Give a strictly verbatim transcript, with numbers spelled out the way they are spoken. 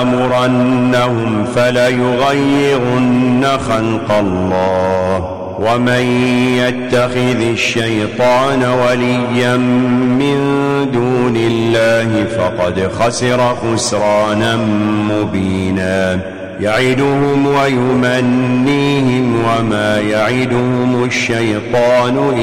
لآمرنهم فليغيرن خلق الله ومن يتخذ الشيطان وليا من دون الله فقد خسر خسرانا مبينا يعدهم ويمنيهم وما يعدهم الشيطان